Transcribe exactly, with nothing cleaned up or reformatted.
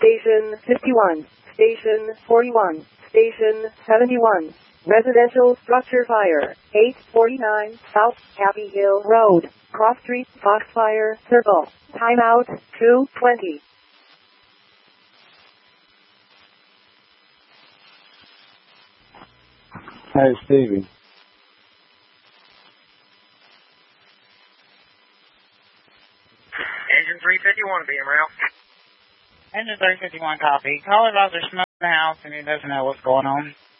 Station fifty-one, Station forty-one, Station seventy-one. Residential structure fire, eight forty-nine South Happy Hill Road, Cross Street, Foxfire Circle. Timeout, two twenty. Hey, Stevie. Engine three fifty-one being Ralph. Engine three fifty-one copy. Caller about their smoke in the house and he doesn't know what's going on.